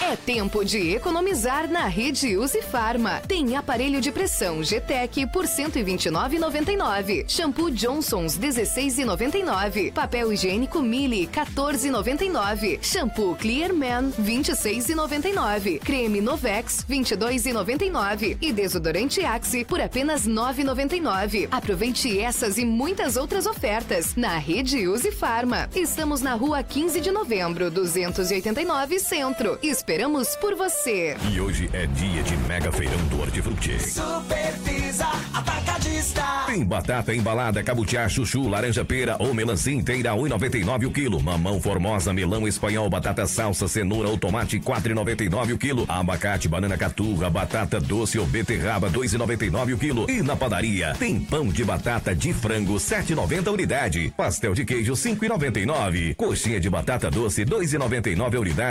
É tempo de economizar na Rede Use Farma. Tem aparelho de pressão GTEC por R$ 129,99. Shampoo Johnson's R$ 16,99. Papel higiênico Mili R$ 14,99. Shampoo Clear Man R$ 26,99. Creme Novex R$ 22,99. E desodorante Axe por apenas R$ 9,99. Aproveite essas e muitas outras ofertas na Rede Use Farma. Estamos na Rua 15 de Novembro, 289 Centro. Esperamos por você. E hoje é dia de mega feirão do Hortifruti. Super Pisa Atacadista. Tem batata embalada, cabutiá, chuchu, laranja pera ou melancia inteira, R$ 1,99 o quilo. Mamão formosa, melão espanhol, batata salsa, cenoura ou tomate, R$ 4,99 o quilo. Abacate, banana caturra, batata doce ou beterraba, R$ 2,99 o quilo. E na padaria, tem pão de batata de frango, R$ 7,90 a unidade. Pastel de queijo, R$ 5,99. Coxinha de batata doce, R$ 2,99 a unidade.